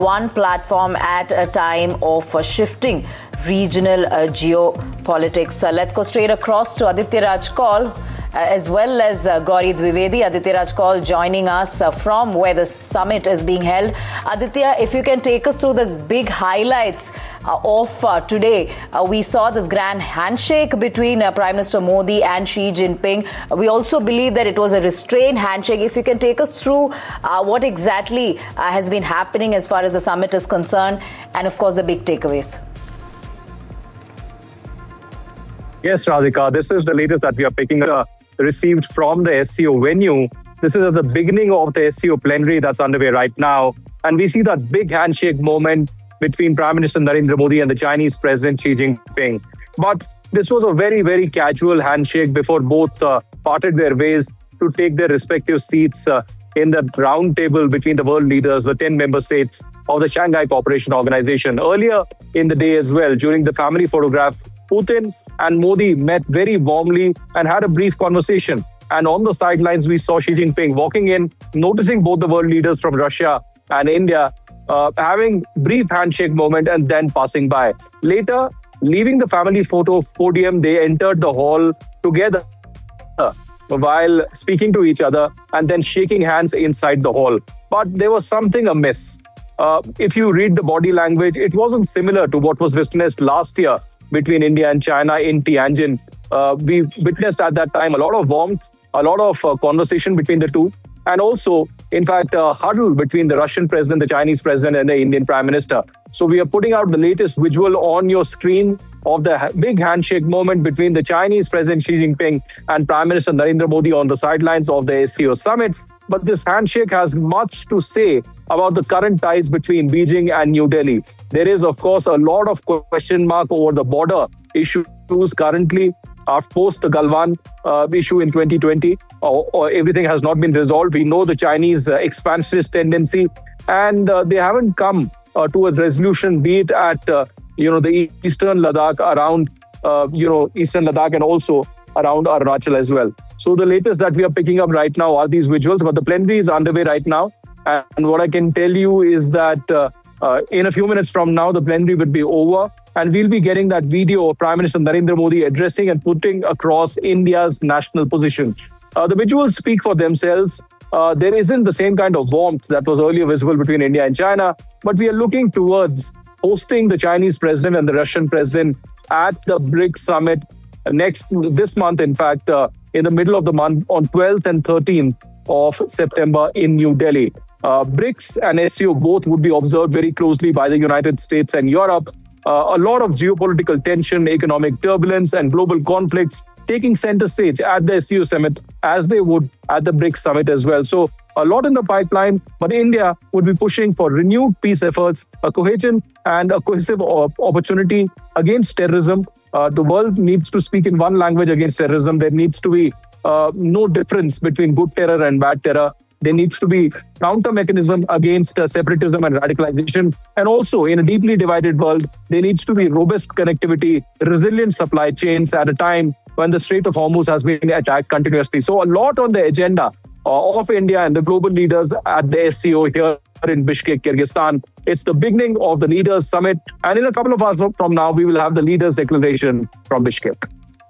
one platform at a time of shifting regional geopolitics. Let's go straight across to Aditya Raj Kaul as well as Gauri Dwivedi. Aditya Raj Kaul joining us from where the summit is being held. Aditya, if you can take us through the big highlights of today. We saw this grand handshake between Prime Minister Modi and Xi Jinping. We also believe that it was a restrained handshake. If you can take us through what exactly has been happening as far as the summit is concerned, and of course the big takeaways. Yes, Radhika, this is the latest that we are picking up, received from the SCO venue. This is at the beginning of the SCO plenary that's underway right now. And we see that big handshake moment between Prime Minister Narendra Modi and the Chinese President Xi Jinping. But this was a very, very casual handshake before both parted their ways to take their respective seats in the round table between the world leaders, the 10 member states of the Shanghai Cooperation Organization. Earlier in the day as well, during the family photograph, Putin and Modi met very warmly and had a brief conversation. And on the sidelines, we saw Xi Jinping walking in, noticing both the world leaders from Russia and India, having brief handshake moment and then passing by. Later, leaving the family photo podium, they entered the hall together while speaking to each other and then shaking hands inside the hall. But there was something amiss. If you read the body language, it wasn't similar to what was witnessed last year between India and China in Tianjin. We witnessed at that time a lot of warmth, a lot of conversation between the two, and also, in fact, a huddle between the Russian president, the Chinese president, and the Indian Prime Minister. So we are putting out the latest visual on your screen of the big handshake moment between the Chinese President Xi Jinping and Prime Minister Narendra Modi on the sidelines of the SCO summit. But this handshake has much to say about the current ties between Beijing and New Delhi. There is, of course, a lot of question mark over the border issues currently. Post the Galwan issue in 2020, or everything has not been resolved. We know the Chinese expansionist tendency, and they haven't come to a resolution, be it at the eastern Ladakh, around eastern Ladakh, and also around Arunachal as well. So the latest that we are picking up right now are these visuals, but the plenary is underway right now. And what I can tell you is that in a few minutes from now, the plenary will be over, and we'll be getting that video of Prime Minister Narendra Modi addressing and putting across India's national position. The visuals speak for themselves. There isn't the same kind of warmth that was earlier visible between India and China, but we are looking towards hosting the Chinese president and the Russian president at the BRICS summit this month, in fact, in the middle of the month on 12th and 13th of September in New Delhi. BRICS and SCO both would be observed very closely by the United States and Europe. A lot of geopolitical tension, economic turbulence, and global conflicts taking center stage at the SCO summit, as they would at the BRICS summit as well. So a lot in the pipeline, but India would be pushing for renewed peace efforts, a cohesion and a cohesive opportunity against terrorism. The world needs to speak in one language against terrorism. There needs to be no difference between good terror and bad terror. There needs to be counter mechanism against separatism and radicalization. And also, in a deeply divided world, there needs to be robust connectivity, resilient supply chains at a time when the Strait of Hormuz has been attacked continuously. So a lot on the agenda of India and the global leaders at the SCO here in Bishkek, Kyrgyzstan. It's the beginning of the Leaders Summit. And in a couple of hours from now, we will have the Leaders Declaration from Bishkek.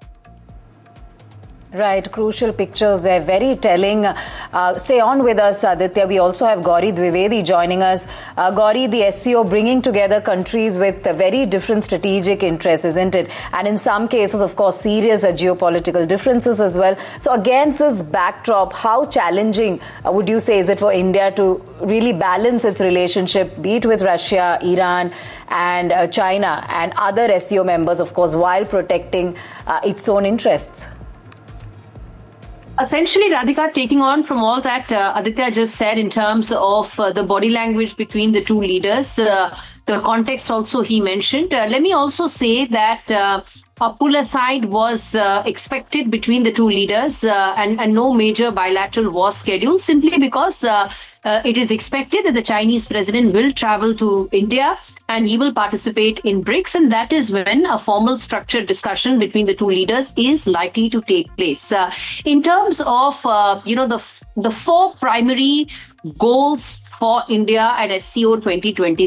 Right, crucial pictures. They're very telling. Stay on with us, Aditya. We also have Gauri Dwivedi joining us. Gauri, the SCO bringing together countries with very different strategic interests, isn't it? And in some cases, of course, serious geopolitical differences as well. So against this backdrop, how challenging would you say is it for India to really balance its relationship, be it with Russia, Iran, and China, and other SCO members, of course, while protecting its own interests? Essentially, Radhika, taking on from all that Aditya just said in terms of the body language between the two leaders, the context also he mentioned. Let me also say that a pull aside was expected between the two leaders and no major bilateral was scheduled simply because it is expected that the Chinese president will travel to India and he will participate in BRICS, and that is when a formal structured discussion between the two leaders is likely to take place. In terms of the four primary goals for India at SCO 2020.